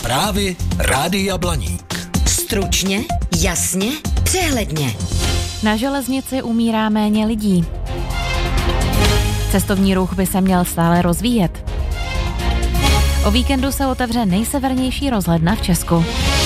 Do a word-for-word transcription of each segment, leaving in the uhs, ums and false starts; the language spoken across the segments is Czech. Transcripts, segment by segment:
Zprávy Rádia Blaník. Stručně, jasně, přehledně. Na železnici umírá méně lidí. Cestovní ruch by se měl stále rozvíjet. O víkendu se otevře nejsevernější rozhledna v Česku.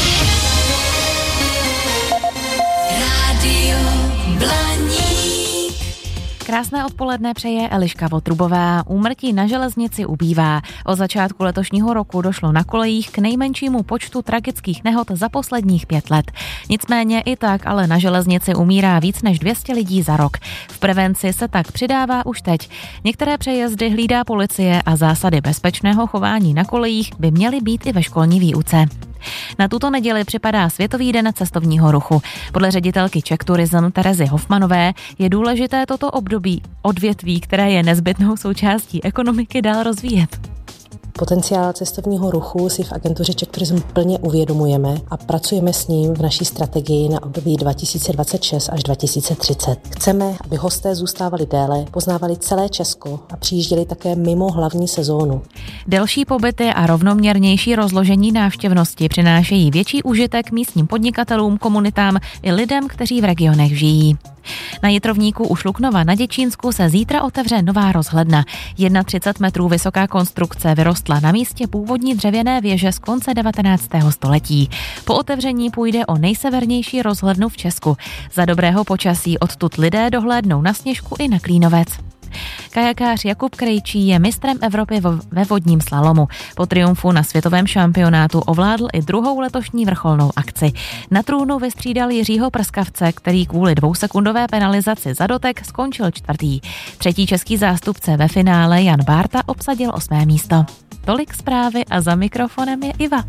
Rádio Blaník. Krásné odpoledne přeje Eliška Votrubová. Úmrtí na železnici ubývá. Od začátku letošního roku došlo na kolejích k nejmenšímu počtu tragických nehod za posledních pět let. Nicméně i tak ale na železnici umírá víc než dvě stě lidí za rok. V prevenci se tak přidává už teď. Některé přejezdy hlídá policie a zásady bezpečného chování na kolejích by měly být i ve školní výuce. Na tuto neděli připadá Světový den cestovního ruchu. Podle ředitelky Czech Tourism Terezy Hofmanové je důležité toto období odvětví, které je nezbytnou součástí ekonomiky, dál rozvíjet. Potenciál cestovního ruchu si v agentuře Czech Tourism plně uvědomujeme a pracujeme s ním v naší strategii na období dva tisíce dvacet šest až dva tisíce třicet. Chceme, aby hosté zůstávali déle, poznávali celé Česko a přijížděli také mimo hlavní sezónu. Delší pobyty a rovnoměrnější rozložení návštěvnosti přinášejí větší užitek místním podnikatelům, komunitám i lidem, kteří v regionech žijí. Na Jitrovníku u Šluknova na Děčínsku se zítra otevře nová rozhledna. třicet jedna metrů vysoká konstrukce vyrostla na místě původní dřevěné věže z konce devatenáctého století. Po otevření půjde o nejsevernější rozhlednu v Česku. Za dobrého počasí odtud lidé dohlédnou na Sněžku i na Klínovec. Kajakář Jakub Krejčí je mistrem Evropy ve vodním slalomu. Po triumfu na světovém šampionátu ovládl i druhou letošní vrcholnou akci. Na trůnu vystřídal Jiřího Prskavce, který kvůli dvousekundové penalizaci za dotek skončil čtvrtý. Třetí český zástupce ve finále Jan Bárta obsadil osmé místo. Tolik zprávy a za mikrofonem je Iva.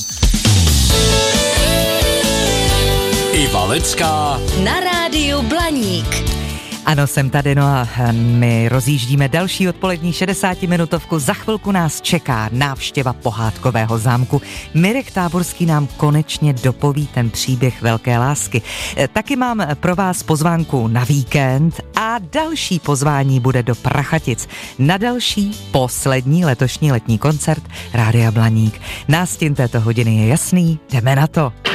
Iva Lecká Na rádiu Blaník. Ano, jsem tady, no a my rozjíždíme další odpolední šedesátiminutovku. Za chvilku nás čeká návštěva pohádkového zámku. Mirek Táborský nám konečně dopoví ten příběh velké lásky. Taky mám pro vás pozvánku na víkend a další pozvání bude do Prachatic na další, poslední letošní letní koncert Rádia Blaník. Nástin této hodiny je jasný, jdeme na to.